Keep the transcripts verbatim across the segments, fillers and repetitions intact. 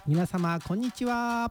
皆様こんにちは。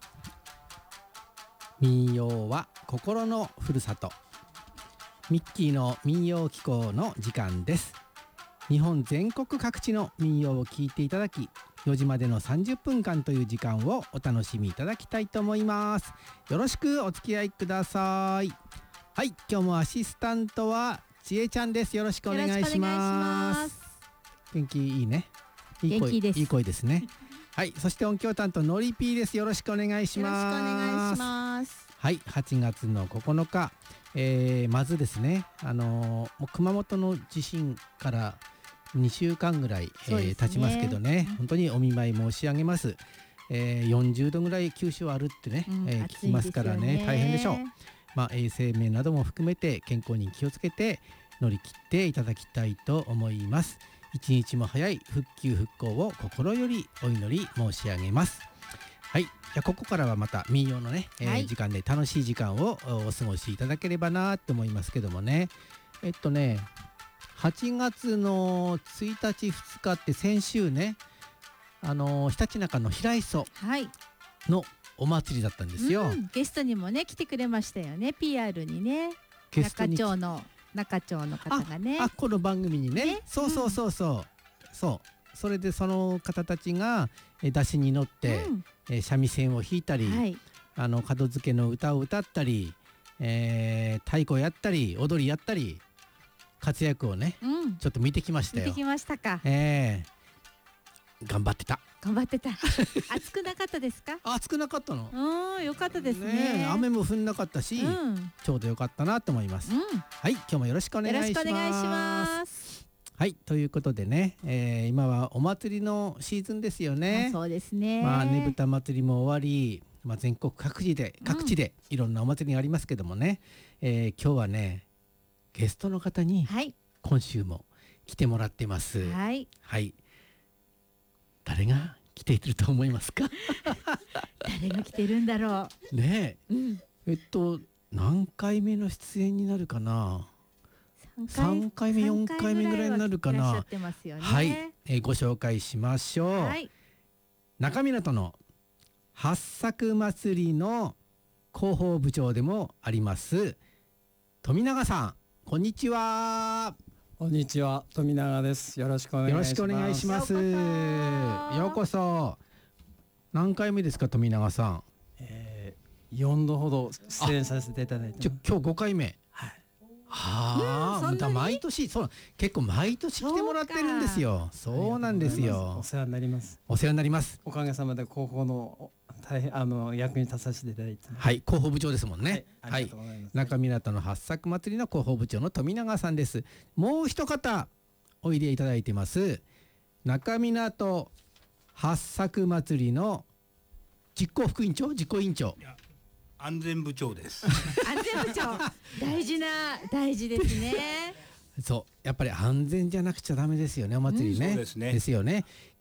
民謡は心のふるさと、ミッキーの民謡紀行の時間です。日本全国各地の民謡を聞いていただき、よじまでのさんじゅっぷんかんという時間をお楽しみいただきたいと思います。よろしくお付き合いください。はい、今日もアシスタントはちえちゃんです。よろしくお願いします。元気いいね。いい声、 元気です。 いい声ですね。はい、そして音響担当のりぴーです。よろしくお願いします。 よろしくお願いします。 はい、はちがつのここのか、えー、まずですね、あのー、もう熊本の地震からにしゅうかんぐらい、えーね、経ちますけどね、本当にお見舞い申し上げます。えー、よんじゅうどぐらい九州あるってね、うん、えー、聞きますからね、大変でしょう。まあ、衛生面なども含めて健康に気をつけて乗り切っていただきたいと思います。一日も早い復旧復興を心よりお祈り申し上げます。はい、じゃあここからはまた民謡のね、えーはい、時間で楽しい時間をお過ごしいただければなと思いますけどもね。えっとねはちがつのついたちふつかって先週ね、あのひたちなかの平磯のお祭りだったんですよ、 はい、うん、ゲストにもね来てくれましたよね。 ピーアール にね、中町の中町の方がね、 ああこの番組に ね, ねそうそうそうそう、うん、そうそれでその方たちがえ出しに乗って、うん、え三味線を弾いたり、はい、あの門付けの歌を歌ったり、えー、太鼓やったり踊りやったり活躍をね、うん、ちょっと見てきましたよ。 見てきましたか。 えー、頑張ってた頑張ってた暑くなかったですか？ 暑くなかったの。 うん、よかったです ね, ね。雨も降んなかったし、うん、ちょうどよかったなと思います、うん、はい、今日もよろしくお願いします。 よろしくお願いします。 はい、ということでね、えー、今はお祭りのシーズンですよね。 そうですね。 まあねぶた祭りも終わり、まあ、全国各地で各地でいろんなお祭りがありますけどもね、うん、えー、今日はねゲストの方に今週も来てもらってます。 はい、 はい、誰が来ていると思いますか？ 誰が来てるんだろうねえ、 うん、 えっと何回目の出演になるかな。さんかいめよんかいめぐらいになるかな。 はい、 えー、ご紹介しましょう、はい、中港の八作祭りの広報部長でもあります富永さん、こんにちは。 こんにちは、富永です。よろしくお願いします。 よろしくお願いします。ようこそ。何回目ですか、富永さん？ えー、よんどほど出演させていただいて。 ちょ今日ごかいめ。はい。はあ、ま、毎年そう結構毎年来てもらってるんですよ。そうなんですよ。 お世話になります。 お世話になります。 おかげさまで広報の大変あの役に立たせていただいて、 はい、広報部長ですもんね。 はい、ありがとうございます。 中港の八作祭りの広報部長の富永さんです。もう一方おいでいただいてます。中港八作祭りの実行副委員長、実行委員長、 安全部長です。 安全部長大事な大事ですね。 そうやっぱり安全じゃなくちゃダメですよね、お祭りね、うん、そうですね。ですよね。